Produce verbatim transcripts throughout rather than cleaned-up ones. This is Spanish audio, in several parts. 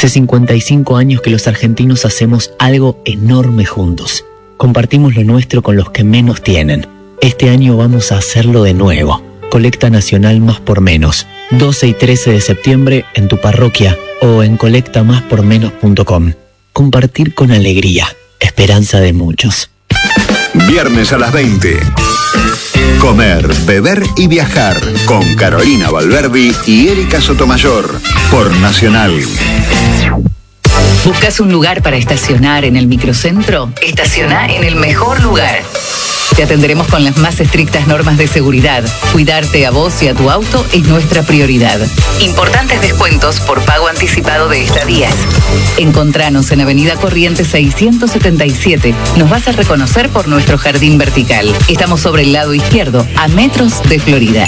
Hace cincuenta y cinco años que los argentinos hacemos algo enorme juntos. Compartimos lo nuestro con los que menos tienen. Este año vamos a hacerlo de nuevo. Colecta Nacional Más por Menos. doce y trece de septiembre en tu parroquia o en colecta más por menos punto com. Compartir con alegría. Esperanza de muchos. Viernes a las veinte. Comer, beber y viajar con Carolina Valverdi y Erika Sotomayor por Nacional. ¿Buscas un lugar para estacionar en el microcentro? Estaciona en el mejor lugar. Te atenderemos con las más estrictas normas de seguridad. Cuidarte a vos y a tu auto es nuestra prioridad. Importantes descuentos por pago anticipado de estadías. Encontranos en Avenida Corrientes seiscientos setenta y siete. Nos vas a reconocer por nuestro jardín vertical. Estamos sobre el lado izquierdo, a metros de Florida.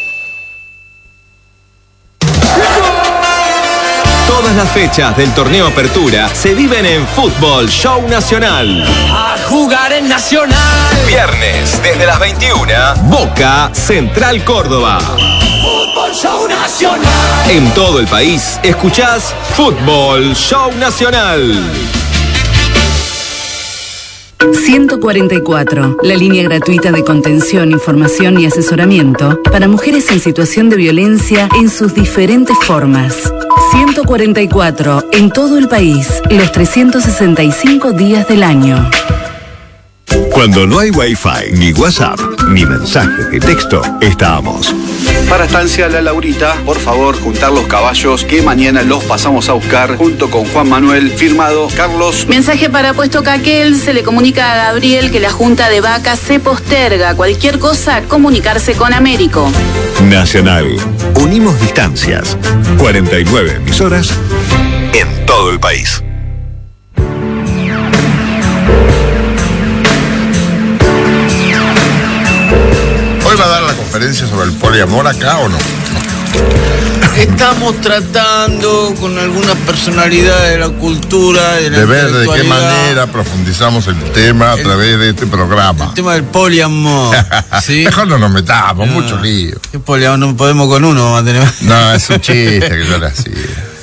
Todas las fechas del torneo Apertura se viven en Fútbol Show Nacional. A jugar en Nacional. Viernes, desde las veintiuna, Boca Central Córdoba. Fútbol Show Nacional. En todo el país, escuchás Fútbol Show Nacional. ciento cuarenta y cuatro, la línea gratuita de contención, información y asesoramiento para mujeres en situación de violencia en sus diferentes formas. ciento cuarenta y cuatro, en todo el país, los trescientos sesenta y cinco días del año. Cuando no hay Wi-Fi, ni WhatsApp, ni mensaje de texto, estamos. Para Estancia La Laurita, por favor, juntar los caballos que mañana los pasamos a buscar junto con Juan Manuel, firmado Carlos. Mensaje para Puesto Caquel, se le comunica a Gabriel que la junta de vacas se posterga. Cualquier cosa, comunicarse con Américo. Nacional, unimos distancias. cuarenta y nueve emisoras en todo el país. ¿Hoy va a dar la conferencia sobre el poliamor acá o no? Estamos tratando con algunas personalidades de la cultura, de la de ver de qué intelectualidad, manera profundizamos el tema a el, través de este programa. El tema del poliamor. ¿Sí? Mejor no nos metamos, no, mucho lío. ¿Qué poliamor? No podemos con uno, vamos a tener... No, es un chiste que yo le hacía.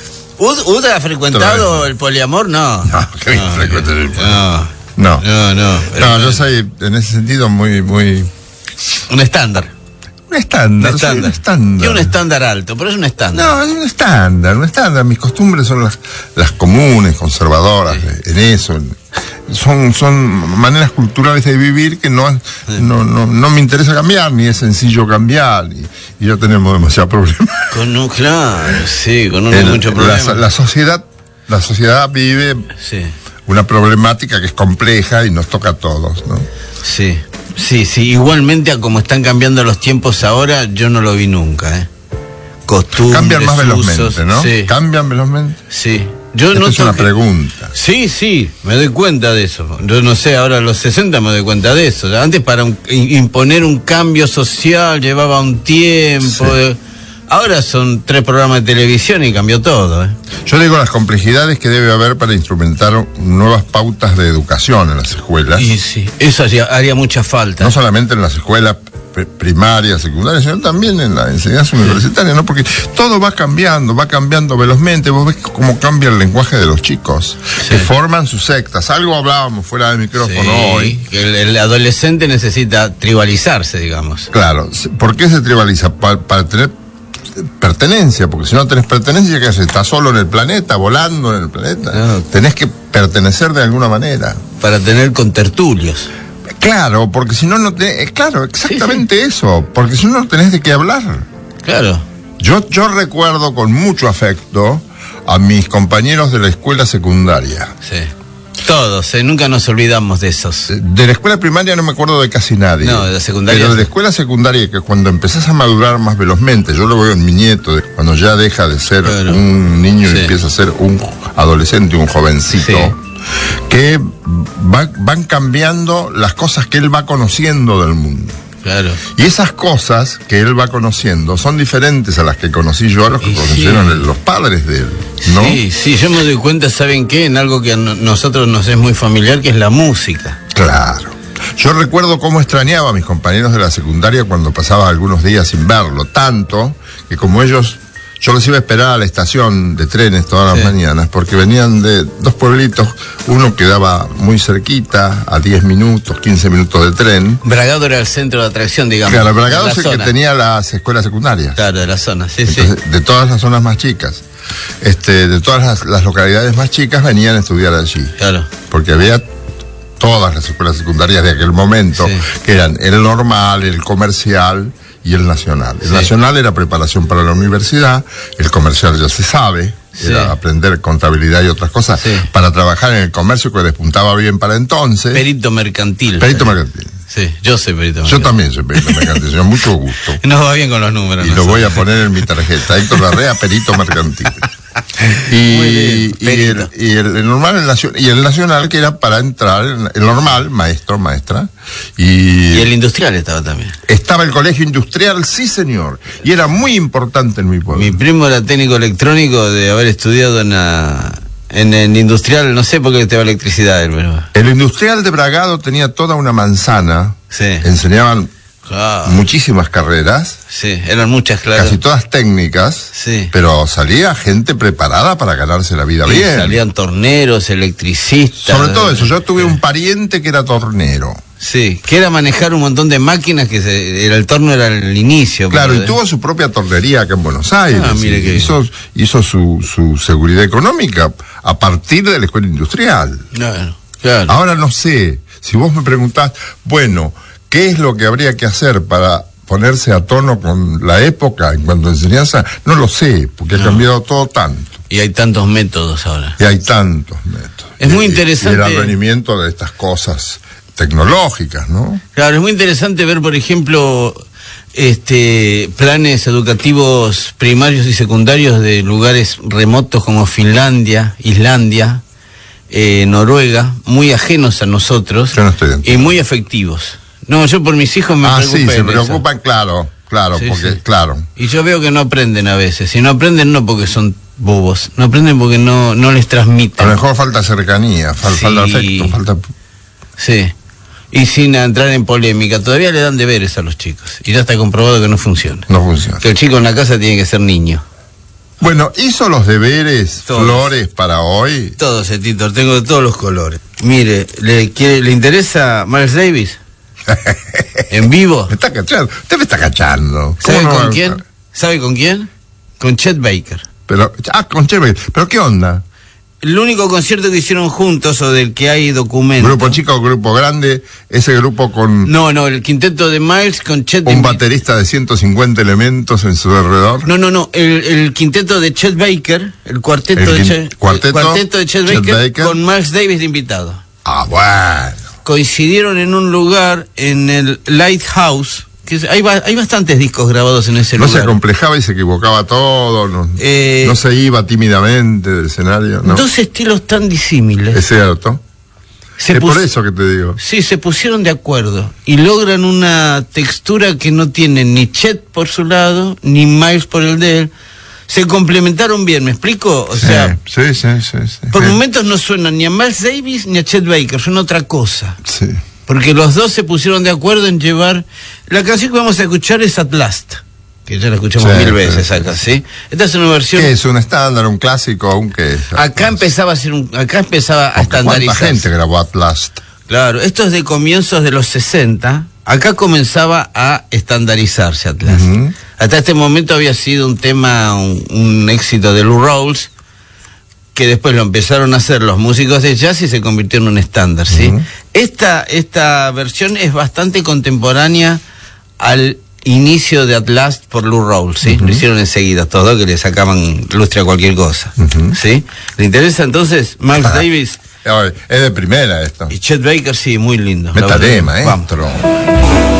¿Usted ha frecuentado el poliamor? No. No, que no, frecuente el poliamor. No. No, no, no. No, yo soy en ese sentido muy, muy... Un estándar. Un estándar, un estándar. Un estándar. Y un estándar alto, pero es un estándar. No, es un estándar, un estándar. Mis costumbres son las, las comunes, conservadoras, sí. en eso. Son, son maneras culturales de vivir que no, sí. no, no, no me interesa cambiar, ni es sencillo cambiar, y, y ya tenemos demasiados problemas. Con un, claro, sí, con uno mucho problema. La, la sociedad, la sociedad vive sí. una problemática que es compleja y nos toca a todos, ¿no? Sí. Sí, sí, igualmente a como están cambiando los tiempos ahora, yo no lo vi nunca, ¿eh? Costumbres, cambian más velozmente, usos, ¿no? Sí. Cambian velozmente. Sí. Yo Esta no es una que... pregunta. Sí, sí, me doy cuenta de eso. Yo no sé, ahora a los sesenta me doy cuenta de eso. Antes para un, imponer un cambio social llevaba un tiempo. Sí. Ahora son tres programas de televisión y cambió todo, ¿eh? Yo digo las complejidades que debe haber para instrumentar nuevas pautas de educación en las escuelas. Y sí, eso haría, haría mucha falta. No solamente en las escuelas primarias, secundarias, sino también en la enseñanza universitaria, ¿no? Porque todo va cambiando, va cambiando velozmente. Vos ves cómo cambia el lenguaje de los chicos, sí. que forman sus sectas. Algo hablábamos fuera del micrófono sí, hoy. Que el, el adolescente necesita tribalizarse, digamos. Claro. ¿Por qué se tribaliza? Para, para tener pertenencia, porque si no tenés pertenencia, ¿qué haces? ¿Estás solo en el planeta, volando en el planeta? No. Tenés que pertenecer de alguna manera. Para tener contertulios. Claro, porque si no, no tenés... Claro, exactamente sí, sí. eso. Porque si no, no tenés de qué hablar. Claro. Yo, yo recuerdo con mucho afecto a mis compañeros de la escuela secundaria. Sí. Todos, eh, nunca nos olvidamos de esos. De la escuela primaria no me acuerdo de casi nadie. No, de la secundaria. Pero de la escuela secundaria, que cuando empezás a madurar más velozmente, yo lo veo en mi nieto, de, cuando ya deja de ser claro. un niño sí. y empieza a ser un adolescente, un jovencito, sí. que va, van cambiando las cosas que él va conociendo del mundo. Claro. Y esas cosas que él va conociendo son diferentes a las que conocí yo, a los que y conocieron sí. los padres de él, ¿no? Sí, sí, yo me doy cuenta, ¿saben qué? En algo que a nosotros nos es muy familiar, que es la música. Claro. Yo recuerdo cómo extrañaba a mis compañeros de la secundaria cuando pasaba algunos días sin verlo, tanto que como ellos yo los iba a esperar a la estación de trenes todas las sí. mañanas, porque venían de dos pueblitos, uno quedaba muy cerquita, a diez minutos, quince minutos de tren. Bragado era el centro de atracción, digamos. Claro, Bragado es el zona. que tenía las escuelas secundarias. Claro, de la zona, sí, Entonces, sí. de todas las zonas más chicas. Este, de todas las, las localidades más chicas venían a estudiar allí. Claro. Porque había todas las escuelas secundarias de aquel momento, sí. que eran el normal, el comercial y el nacional. El sí. nacional era preparación para la universidad, el comercial ya se sabe, sí. era aprender contabilidad y otras cosas, sí. para trabajar en el comercio que despuntaba bien para entonces. Perito mercantil. Perito mercantil. Sí, yo soy perito mercantil. Yo también soy perito mercantil, señor, mucho gusto. Nos va bien con los números. Y no lo sé. voy a poner en mi tarjeta, Héctor Larrea, perito mercantil. Y, bien, y, el, y el, el normal el nacional, y el nacional que era para entrar, el normal, maestro, maestra. Y, y el industrial estaba también. Estaba el colegio industrial, sí señor, y era muy importante en mi pueblo. Mi primo era técnico electrónico de haber estudiado en, la, en el industrial, no sé por qué estaba electricidad. Pero... El industrial de Bragado tenía toda una manzana, sí. enseñaban claro. muchísimas carreras. Sí, eran muchas, claro. Casi todas técnicas. Sí. Pero salía gente preparada para ganarse la vida sí, bien. Salían torneros, electricistas. Sobre todo eso, yo tuve sí. un pariente que era tornero. Sí, que era manejar un montón de máquinas, que se, era, el torno era el inicio. Claro, pero... y tuvo su propia tornería acá en Buenos Aires. Ah, mire que hizo, hizo su, su seguridad económica a partir de la escuela industrial. Claro, claro. Ahora no sé, si vos me preguntás, bueno, ¿qué es lo que habría que hacer para ponerse a tono con la época en cuanto a enseñanza? No lo sé, porque no. ha cambiado todo tanto. Y hay tantos métodos ahora. Y hay tantos métodos. Es y, muy interesante. Y el advenimiento de estas cosas tecnológicas, ¿no? Claro, es muy interesante ver, por ejemplo, este planes educativos primarios y secundarios de lugares remotos como Finlandia, Islandia, eh, Noruega, muy ajenos a nosotros. Yo no estoy dentro. Y muy efectivos. No, yo por mis hijos me ah, preocupo. Ah, sí, se preocupan, claro, claro, sí, porque, sí. claro. Y yo veo que no aprenden a veces. Si no aprenden, no porque son bobos. No aprenden porque no, no les transmiten. A lo mejor falta cercanía, fal, sí. falta afecto, falta... Sí. Y sin entrar en polémica, todavía le dan deberes a los chicos. Y ya está comprobado que no funciona. No funciona. Que el chico en la casa tiene que ser niño. Bueno, ¿hizo los deberes, todos. Flores, para hoy? Todos, Titor, tengo de todos los colores. Mire, ¿le, quiere, ¿le interesa Miles Davis? ¿En vivo? Me está cachando, usted me está cachando. ¿Sabe no con va? quién? ¿Sabe con quién? Con Chet Baker. Pero, ah, con Chet Baker. ¿Pero qué onda? El único concierto que hicieron juntos o del que hay documento. ¿Grupo chico o grupo grande? Ese grupo con... No, no, el quinteto de Miles con Chet... ¿Un baterista de ciento cincuenta elementos en su alrededor? No, no, no, el, el quinteto de Chet Baker, el cuarteto, el de, Chet, cuarteto, el cuarteto de Chet, Chet Baker, Baker con Miles Davis de invitado. Ah, bueno. Coincidieron en un lugar, en el Lighthouse, que es, hay, hay bastantes discos grabados en ese no lugar. No se acomplejaba y se equivocaba todo, no, eh, no se iba tímidamente del escenario, ¿no? Dos estilos tan disímiles. Es cierto. Se es pus... por eso que te digo. Sí, se pusieron de acuerdo y logran una textura que no tienen ni Chet por su lado, ni Miles por el de él. Se complementaron bien, ¿me explico? O sí, sea, sí, sí, sí, sí. Por sí. momentos no suenan ni a Miles Davis ni a Chet Baker, son otra cosa. Sí. Porque los dos se pusieron de acuerdo en llevar... La canción que vamos a escuchar es At Last, que ya la escuchamos sí, mil veces sí, acá, ¿sí? Esta es una versión... ¿Qué es? ¿Un estándar, un clásico, un qué es? Acá empezaba a ser un... Acá empezaba a estandarizarse. ¿Cuánta gente grabó At Last? Claro, esto es de comienzos de los sesenta. Acá comenzaba a estandarizarse At Last. Uh-huh. Hasta este momento había sido un tema, un, un éxito de Lou Rawls, que después lo empezaron a hacer los músicos de jazz y se convirtió en un estándar, ¿sí? Uh-huh. Esta, esta versión es bastante contemporánea al inicio de At Last por Lou Rawls, ¿sí? Uh-huh. Lo hicieron enseguida, todo que le sacaban lustre a cualquier cosa, uh-huh. ¿sí? ¿Le interesa entonces Miles uh-huh. Davis? Es de primera esto. Y Chet Baker, sí, muy lindo. Metadema, ¿eh? Vamos.